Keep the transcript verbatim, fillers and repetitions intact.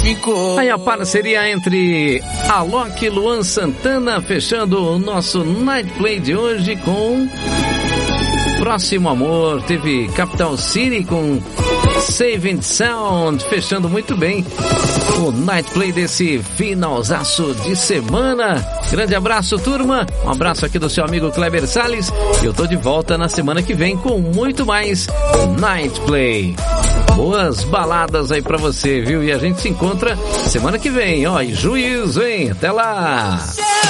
ficou. Aí a parceria entre Alok e Luan Santana, fechando o nosso Night Play de hoje com Próximo Amor. Teve Capital City com Saving Sound, fechando muito bem o Night Play desse finalzaço de semana. Grande abraço, turma. Um abraço aqui do seu amigo Kleber Salles. E eu tô de volta na semana que vem com muito mais Night Play. Boas baladas aí pra você, viu? E a gente se encontra semana que vem, ó. E juízo, hein? Até lá!